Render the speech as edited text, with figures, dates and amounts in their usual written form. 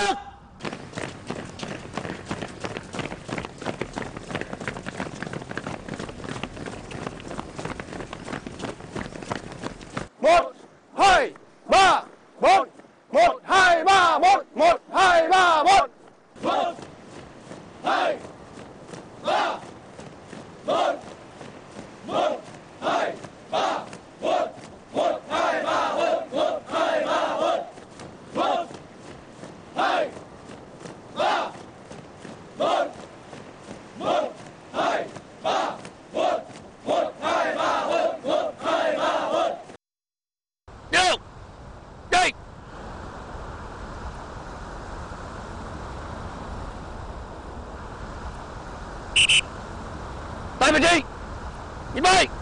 Được. Một, hai, ba, một. Một, hai, ba, một. Một, hai, ba, một. Một, hai, ba, một. Một, hai, ba, một. Một, hai, ba, một. Một, hai, ba, một. Một, hai, ba, một. Một, hai, ba, một. Một, hai, ba, một. Một, hai, ba, một. Được. Đi. Tay vị trí. Nhìn bay.